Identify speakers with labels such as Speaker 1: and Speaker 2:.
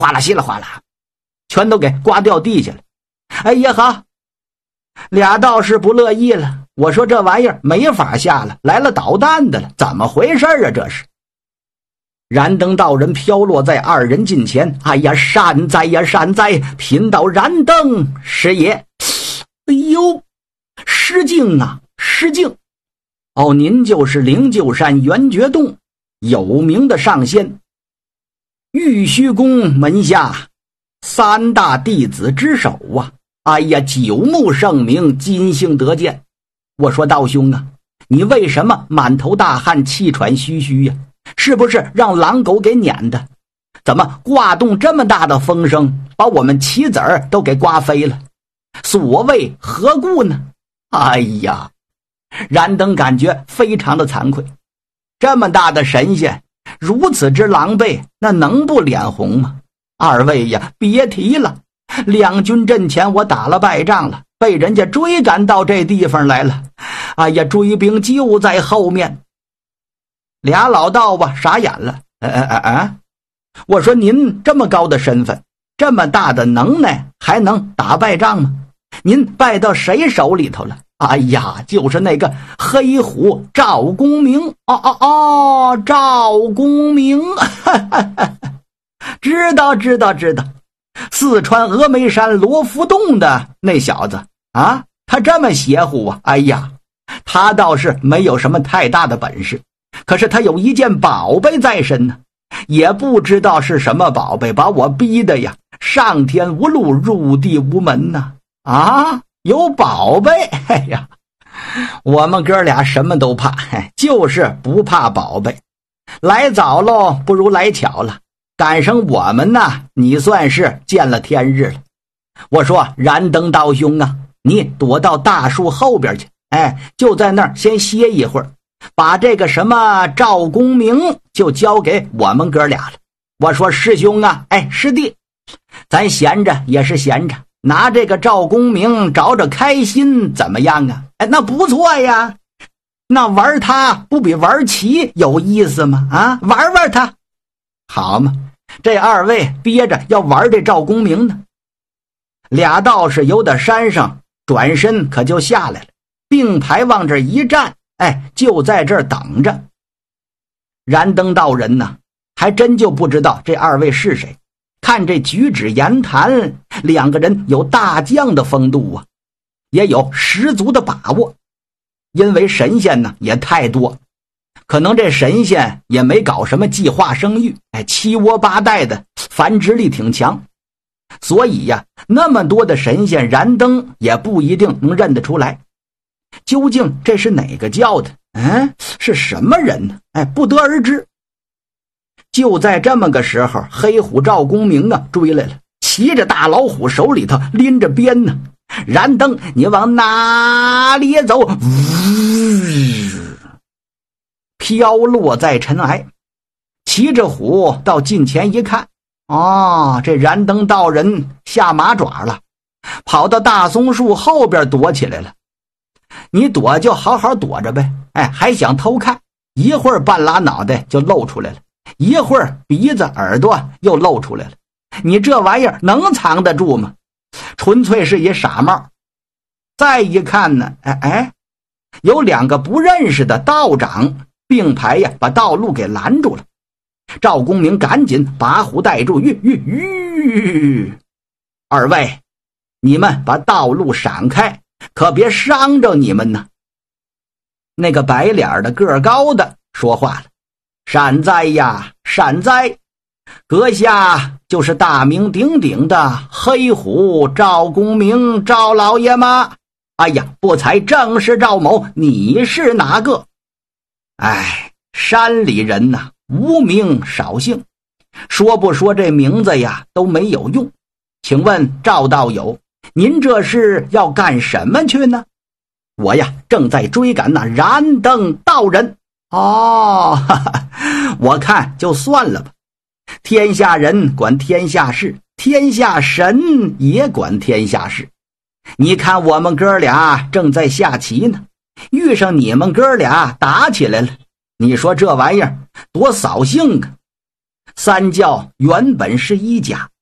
Speaker 1: 哗啦稀里哗啦，全都给刮掉地下了。哎呀好，俩道士不乐意了，我说这玩意儿没法下了，来了捣蛋的了，怎么回事啊这是？燃灯道人飘落在二人近前，哎呀善哉呀善哉，贫道燃灯师爷。哎呦，失敬啊失敬。哦，您就是灵鹫山圆觉洞有名的上仙，玉虚宫门下三大弟子之首啊！哎呀，久慕盛名，今幸得见。我说道兄啊，你为什么满头大汗，气喘吁吁呀？是不是让狼狗给撵的？怎么刮动这么大的风声，把我们棋子儿都给刮飞了？所谓何故呢？哎呀，燃灯感觉非常的惭愧，这么大的神仙如此之狼狈，那能不脸红吗？二位呀，别提了，两军阵前我打了败仗了，被人家追赶到这地方来了。哎呀，追兵就在后面。俩老道吧傻眼了。我说您这么高的身份，这么大的能耐，还能打败仗吗？您败到谁手里头了？哎呀，就是那个黑虎赵公明。赵公明知道，四川峨眉山罗浮洞的那小子啊，他这么邪乎啊！哎呀，他倒是没有什么太大的本事，可是他有一件宝贝在身呢，也不知道是什么宝贝，把我逼的呀，上天无路，入地无门呐！有宝贝，哎呀，我们哥俩什么都怕，就是不怕宝贝。来早喽，不如来巧了，赶上我们呢，你算是见了天日了。我说燃灯道兄啊，你躲到大树后边去，就在那儿先歇一会儿，把这个什么赵公明就交给我们哥俩了。我说师兄啊，师弟，咱闲着也是闲着，拿这个赵公明找找开心怎么样啊？那不错呀，那玩他不比玩棋有意思吗？玩玩他好嘛，这二位憋着要玩这赵公明呢。俩道士由到山上转身可就下来了，并排往这一站，就在这儿等着。燃灯道人呢，还真就不知道这二位是谁，看这举止言谈，两个人有大将的风度啊，也有十足的把握。因为神仙呢也太多，可能这神仙也没搞什么计划生育，七窝八代的繁殖力挺强，所以呀，那么多的神仙，燃灯也不一定能认得出来。究竟这是哪个教的？是什么人呢？不得而知。就在这么个时候，黑虎赵公明啊追来了，骑着大老虎，手里头拎着鞭呢。燃灯，你往哪里走？飘落在尘埃。骑着虎到近前一看，这燃灯道人下马爪了，跑到大松树后边躲起来了。你躲就好好躲着呗，还想偷看，一会儿半拉脑袋就露出来了，一会儿鼻子耳朵又露出来了，你这玩意儿能藏得住吗？纯粹是一傻帽。再一看呢，有两个不认识的道长并排呀，把道路给拦住了。赵公明赶紧把虎带住，二位，你们把道路闪开，可别伤着你们呢。那个白脸的个儿高的说话了，善哉呀善哉，阁下就是大名鼎鼎的黑虎赵公明赵老爷吗？哎呀，不才正是赵某，你是哪个？山里人呐，无名少姓，说不说这名字呀都没有用。请问赵道友，您这是要干什么去呢？我呀正在追赶那燃灯道人。我看就算了吧。天下人管天下事，天下神也管天下事。你看我们哥俩正在下棋呢，遇上你们哥俩打起来了，你说这玩意儿多扫兴啊！ 三教原本是一家，